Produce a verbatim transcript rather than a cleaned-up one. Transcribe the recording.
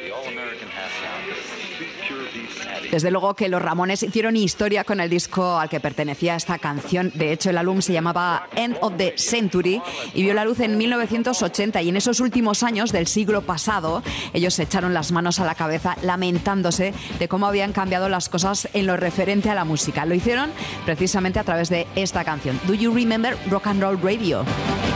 Desde luego que los Ramones hicieron historia con el disco al que pertenecía esta canción. De hecho, el álbum se llamaba End of the Century y vio la luz en mil novecientos ochenta. Y en esos últimos años del siglo pasado, ellos se echaron las manos a la cabeza lamentándose de cómo habían cambiado las cosas en lo referente a la música. Lo hicieron precisamente a través de esta canción. Do You Remember Rock and Roll Radio?